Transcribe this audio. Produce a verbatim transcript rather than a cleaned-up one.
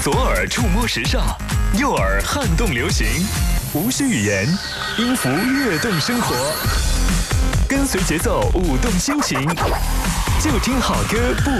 左耳触摸时尚，右耳撼动流行，无需语言，音符跃动生活，跟随节奏舞动心情，就听好歌不。